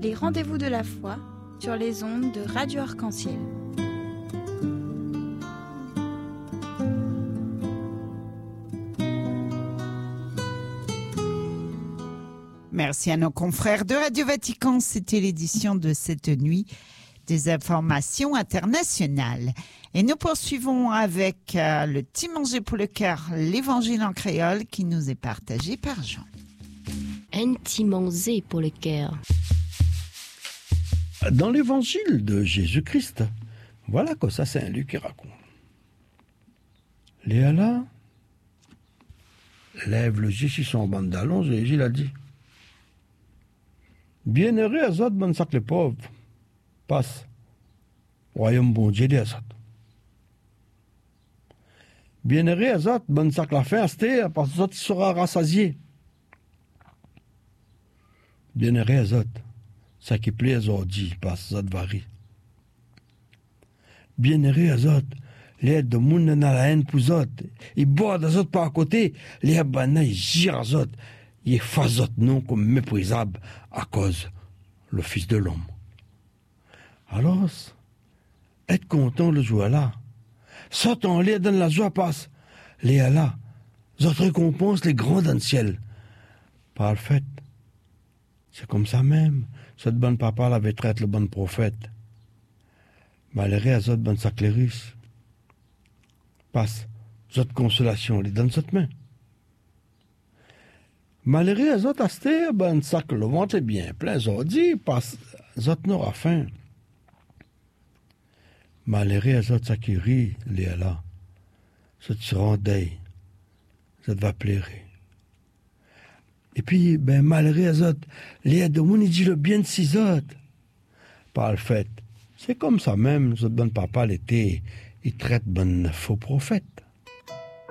Les rendez-vous de la foi sur les ondes de Radio Arc-en-Ciel. Merci à nos confrères de Radio Vatican. C'était l'édition de cette nuit des informations internationales. Et nous poursuivons avec le petit manger pour le cœur, l'évangile en créole qui nous est partagé par Jean. Un petit manger pour le cœur. Dans l'évangile de Jésus-Christ, voilà que ça c'est un Luc qui raconte. Léa là, lève le yeux sur son bandalon, Jésus l'a dit. Bienheureux à autres, bonne sac les pauvres. Passe. Royaume bon Dieu, les autres. Bienheureux à autres, bonne sac la fin, c'était parce que autres sera rassasié. Bienheureux à autres, ça qui plaît aux autres, parce que autres varie. Bienheureux à autres, les de monde dans la haine pour autres. Ils boivent aux autres par à côté, les banans, ils girent aux autres. Il efface notre nom comme méprisable à cause le Fils de l'homme. Alors, être content le jour là. Sortons les dans la joie passe. Les là, notre récompense les grands dans le ciel. Par le fait, c'est comme ça même. Cette bonne papa l'avait traité le bon prophète. Malgré à cette bonne saclérus. Passe, cette consolation, les dans cette main. Malgré les autres astés, ben, ça que le ventre est bien plein, dit, parce les autres n'aura faim. Malgré les autres, ça qui rit, les là, ça te rend deuil, ça te va plairer. Et puis, ben, malgré les autres, les de monde, il dit le bien de six autres. Par le fait, c'est comme ça même, ce bon papa l'été, il traite bon faux prophète.